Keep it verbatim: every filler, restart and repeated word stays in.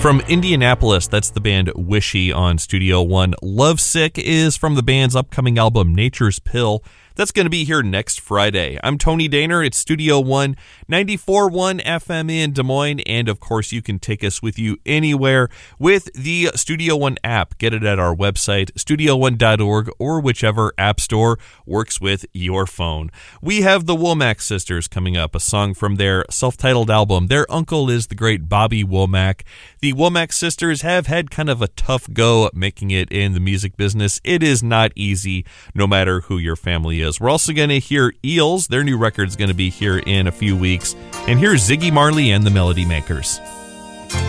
From Indianapolis, that's the band Wishy on Studio One. Lovesick is from the band's upcoming album Nature's Pill. That's going to be here next Friday. I'm Tony Daner. It's Studio One, ninety-four point one F M in Des Moines. And, of course, you can take us with you anywhere with the Studio One app. Get it at our website, studio one dot org, or whichever app store works with your phone. We have the Womack Sisters coming up, a song from their self-titled album. Their uncle is the great Bobby Womack. The Womack Sisters have had kind of a tough go making it in the music business. It is not easy, no matter who your family is. We're also going to hear Eels. Their new record's going to be here in a few weeks. And here's Ziggy Marley and the Melody Makers.